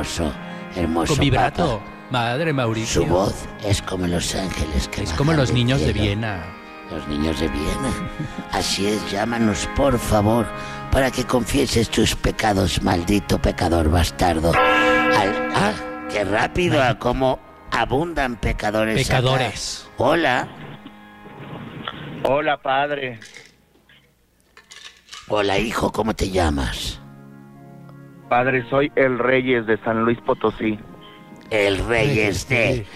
hermoso Con vibrato. Papa. Madre Mauricio. Su voz es como los ángeles que Es bajan como los del niños de cielo. Viena. Los niños de Viena. Así es, llámanos por favor para que confieses tus pecados, maldito pecador bastardo. ¡Qué rápido! A cómo abundan pecadores. Pecadores. Acá. Hola. Hola, padre. Hola, hijo, ¿cómo te llamas? Padre, soy el Reyes de San Luis Potosí. El Reyes de